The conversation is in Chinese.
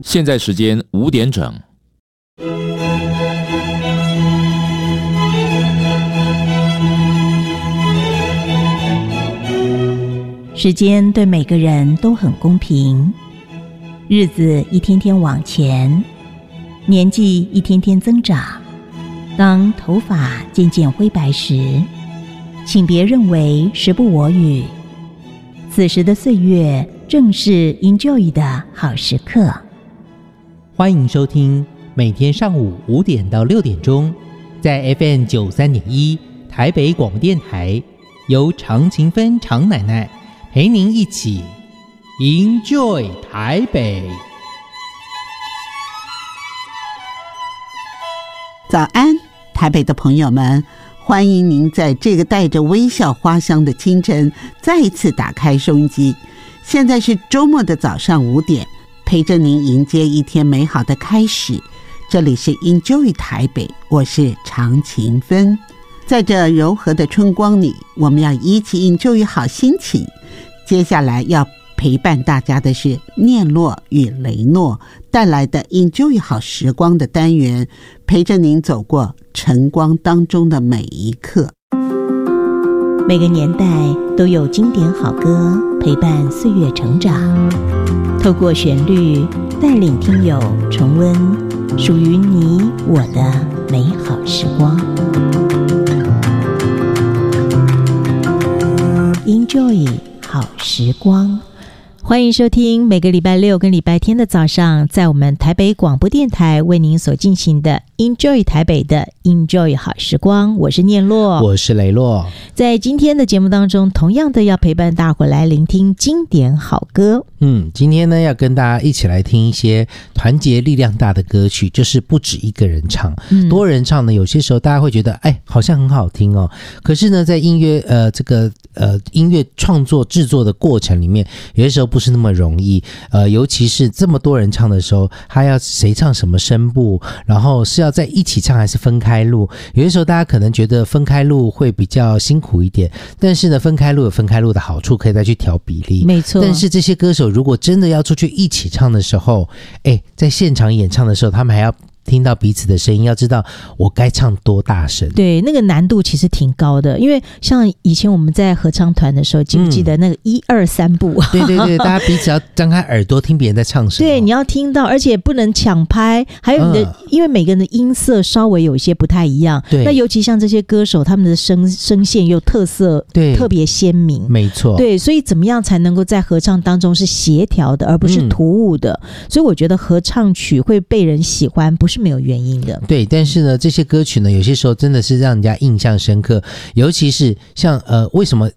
现在时间5点整。 时间对每个人都很公平，日子一天天往前，年纪一天天增长。当头发渐渐灰白时，请别认为时不我与，此时的岁月正是 enjoy 的好时刻。 欢迎收听每天上午5点到6点钟，在 FM 93.1台北广播电台，由常勤芬常奶奶陪您一起 enjoy 台北。 早安，台北的朋友们，欢迎您在这个带着微笑花香的清晨再一次打开收音机。现在是周末的早上5点，陪着您迎接一天美好的开始。这里是 enjoy 台北，我是常勤芬。在这柔和的春光里，我们要一起 enjoy 好心情。接下来要陪伴大家的是念洛与雷诺带来的 enjoy 好时光的单元，陪着您走过晨光当中的每一刻。 每个年代都有经典好歌陪伴岁月成长，透过旋律带领听友重温属于你我的美好时光。Enjoy 好时光，欢迎收听每个礼拜六跟礼拜天的早上，在我们台北广播电台为您所进行的 Enjoy 台北的 Enjoy 好时光。我是念洛， 我是雷洛。 在今天的节目当中，同样的要陪伴大伙来聆听经典好歌。 今天呢要跟大家一起来听一些团结力量大的歌曲，就是不止一个人唱，多人唱呢，有些时候大家会觉得好像很好听哦，可是呢在音乐音乐创作制作的过程里面，有些时候不是那么容易，尤其是这么多人唱的时候，他要谁唱什么声部，然后是要在一起唱还是分开录，有些时候大家可能觉得分开录会比较辛苦一点，但是呢分开录有分开录的好处，可以再去调比例， 没错。 但是这些歌手如果真的要出去一起唱的时候，在现场演唱的时候，他们还要听到彼此的声音，要知道我该唱多大声。 对，那个难度其实挺高的，因为像以前我们在合唱团的时候，记不记得那个1、2、3步？ 对对对，大家彼此要张开耳朵听别人在唱什么。 对，你要听到，而且不能抢拍，还有你的，因为每个人的音色稍微有一些不太一样。 对， 那尤其像这些歌手，他们的声线又特色，对，特别鲜明。 没错。 对，所以怎么样才能够在合唱当中是协调的，而不是突兀的？所以我觉得合唱曲会被人喜欢，不是没有原因的。 对，但是呢这些歌曲呢有些时候真的是让人家印象深刻，尤其是像为什么